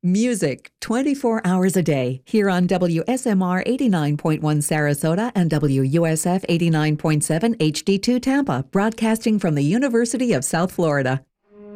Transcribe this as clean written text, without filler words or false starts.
Music 24 hours a day here on WSMR 89.1 Sarasota and WUSF 89.7 HD2 Tampa, broadcasting from the University of South Florida.